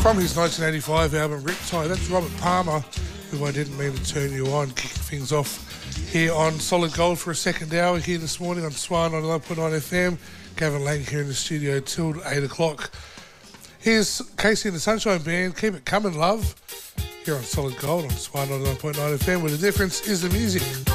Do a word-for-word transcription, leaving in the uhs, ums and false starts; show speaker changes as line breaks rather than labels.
From his nineteen eighty-five album Riptide, that's Robert Palmer, who I Didn't Mean to Turn You On, kicking things off here on Solid Gold for a second hour here this morning on Swan ninety-nine point nine F M. Gavin Lang here in the studio till eight o'clock. Here's Casey and the Sunshine Band, Keep It Comin' Love, here on Solid Gold on Swan ninety-nine point nine F M, where the difference is the music.